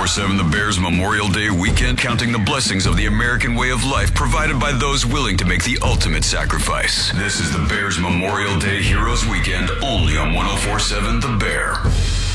1047 The Bears Memorial Day weekend, counting the blessings of the American way of life provided by those willing to make the ultimate sacrifice. This is the Bears Memorial Day Heroes Weekend, only on 1047 The Bear.